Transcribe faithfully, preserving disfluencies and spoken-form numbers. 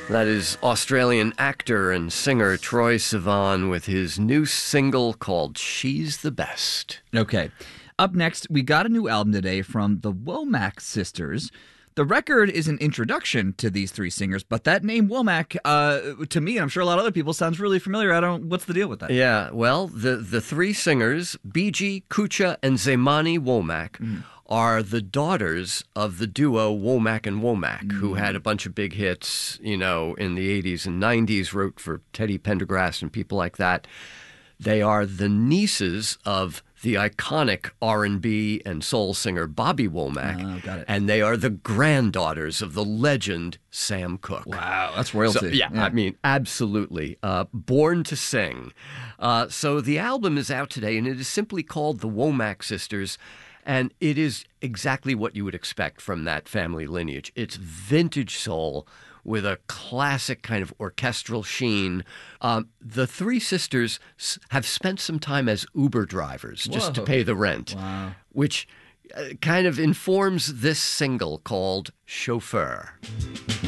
That is Australian actor and singer Troye Sivan with his new single called She's the Best. Okay. Up next, we got a new album today from the Womack sisters. The record is an introduction to these three singers, but that name Womack, uh, to me, and I'm sure a lot of other people, sounds really familiar. I don't. What's the deal with that? Yeah, well, the, the three singers, Biji, Kucha, and Zemani Womack, mm. are the daughters of the duo Womack and Womack, mm. who had a bunch of big hits, you know, in the eighties and nineties, wrote for Teddy Pendergrass and people like that. They are the nieces of the iconic R and B and soul singer Bobby Womack. Oh, got it. And they are the granddaughters of the legend Sam Cooke. Wow, that's royalty. So, yeah, yeah, I mean, absolutely. Uh, born to sing. Uh, so the album is out today, and it is simply called The Womack Sisters, and it is exactly what you would expect from that family lineage. It's vintage soul with a classic kind of orchestral sheen. Um, the three sisters s- have spent some time as Uber drivers just Whoa. to pay the rent, wow. which uh, kind of informs this single called Chauffeur.